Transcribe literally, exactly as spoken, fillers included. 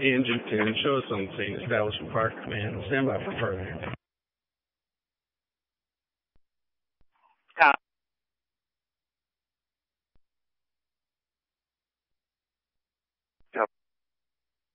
Engine ten, show us on scene. Establishment Park Command. Stand by for further.